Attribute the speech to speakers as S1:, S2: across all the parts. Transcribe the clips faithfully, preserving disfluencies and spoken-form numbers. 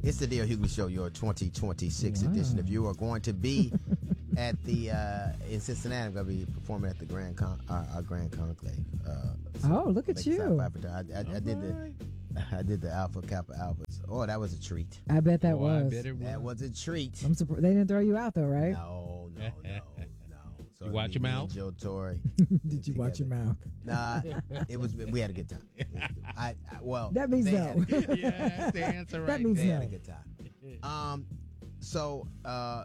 S1: It's the Dale Hughley Show, your twenty twenty-six
S2: wow.
S1: edition. If you are going to be at the uh, in Cincinnati, I'm going to be performing at the Grand Con- our, our Grand Conclave. Uh,
S2: so oh, look at you!
S1: I, I, I did the I did the Alpha Kappa Alphas. Oh, that was a treat.
S2: I bet that
S3: oh,
S2: was.
S3: I bet it was.
S1: That was a treat.
S2: I'm surprised they didn't throw you out though, right?
S1: No, no, no, no. So
S3: you watch your mouth,
S1: Joe Torre.
S2: Did you watch your mouth?
S1: Nah, it was. We had a good time. I, I well,
S2: that means no.
S3: Yeah, that's the answer, right?
S2: That means
S1: they
S2: no.
S1: had a good time. Um, so uh,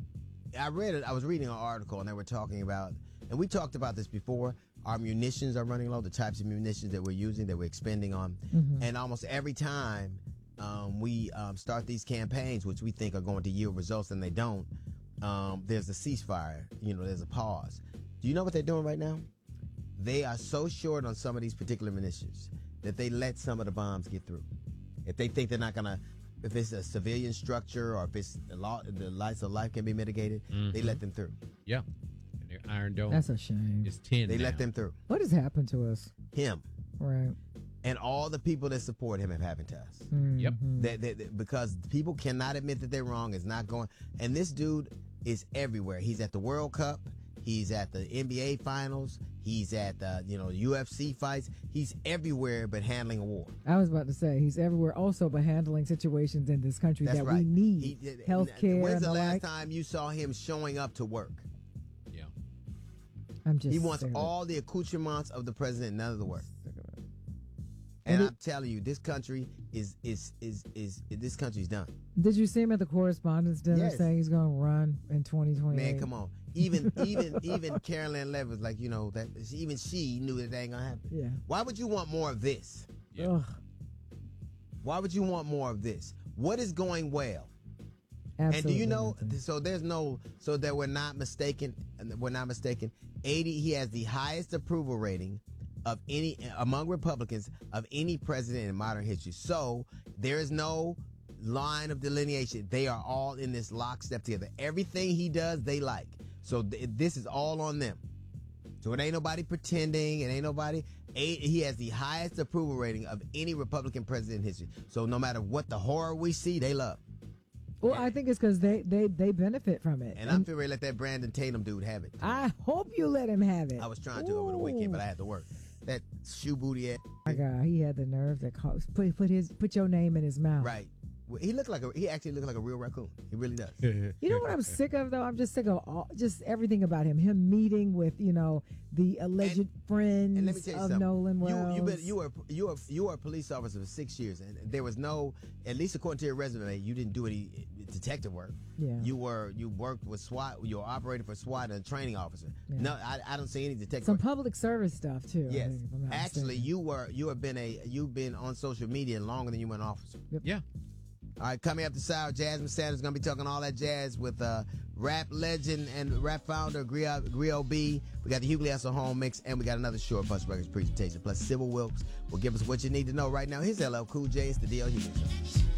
S1: I read it. I was reading an article, and they were talking about, and we talked about this before. Our munitions are running low. The types of munitions that we're using, that we're expending on, mm-hmm. and almost every time um, we um, start these campaigns, which we think are going to yield results, and they don't. Um, there's a ceasefire. You know, there's a pause. Do you know what they're doing right now? They are so short on some of these particular munitions that they let some of the bombs get through. If they think they're not gonna, if it's a civilian structure or if it's the law, the lives of life can be mitigated, mm-hmm. they let them through.
S3: Yeah, and their Iron Dome.
S2: That's a shame.
S3: It's ten.
S1: They
S3: now.
S1: let them through.
S2: What has happened to us?
S1: Him.
S2: Right.
S1: And all the people that support him have happened to us.
S2: Mm-hmm.
S3: Yep.
S1: That, that, that, because people cannot admit that they're wrong. It's not going. And this dude is everywhere. He's at the World Cup. He's at the N B A finals. He's at the, you know, U F C fights. He's everywhere but handling a war.
S2: I was about to say he's everywhere also but handling situations in this country
S1: That's
S2: that
S1: right.
S2: we need.
S1: He,
S2: health care.
S1: When's the,
S2: the
S1: last
S2: like?
S1: time you saw him showing up to work?
S3: Yeah.
S2: I'm just
S1: He wants
S2: sick of
S1: all
S2: it.
S1: the accoutrements of the president, none of the work.
S2: Sick of it.
S1: And
S2: And
S1: I'm telling you, this country is is is is, is this country's done.
S2: Did you see him at the correspondence dinner
S1: Yes.
S2: saying he's going to run in twenty twenty-eight?
S1: Man, come on. Even even even Carolyn Levitt was like, you know, that even she knew that that ain't gonna happen.
S2: Yeah.
S1: Why would you want more of this?
S3: Yeah.
S2: Ugh,
S1: Why would you want more of this? What is going well?
S2: absolutely
S1: And do you know?
S2: nothing.
S1: So there's no. So that we're not mistaken. We're not mistaken. eighty. He has the highest approval rating of any among Republicans of any president in modern history. So there is no line of delineation. They are all in this lockstep together. Everything he does, they like. So th- this is all on them. So it ain't nobody pretending. It ain't nobody. A- he has the highest approval rating of any Republican president in history. So no matter what the horror we see, they love.
S2: Well, I think it's because they, they, they benefit from it.
S1: And I'm feeling ready to let that Brandon Tatum dude have it.
S2: I hope you let him have it.
S1: I was trying to over the weekend, but I had to work. That shoe booty ass.
S2: My God, he had the nerve to call, put put his put your name in his mouth.
S1: Right. Well, he looked like a. He actually looked like a real raccoon. He really does.
S2: You know what I'm sick of though? I'm just sick of all, just everything about him. Him meeting with you know the alleged
S1: And-
S2: friends
S1: And let me tell you
S2: of
S1: something.
S2: Nolan Wells.
S1: You, you, been, you were you were you were a police officer for six years, and there was no, at least according to your resume, you didn't do any detective work.
S2: Yeah.
S1: You were you worked with SWAT. You were operating for SWAT and a training officer.
S2: Yeah.
S1: No, I, I don't see any detective.
S2: Some
S1: work.
S2: public service stuff too. I
S1: Yes,
S2: think, if I'm not
S1: actually,
S2: mistaken.
S1: you were you have been a you've been on social media longer than you were an officer.
S3: Yeah.
S1: All right, coming up the side, Jasmine Sanders is going to be talking all that jazz with uh, rap legend and rap founder Griot, Griot B. We got the Hughley Hustle Home Mix, and we got another Short Bus Records presentation. Plus, Sybil Wilkes will give us what you need to know right now. Here's L L Cool J. It's the D L Hughley Show.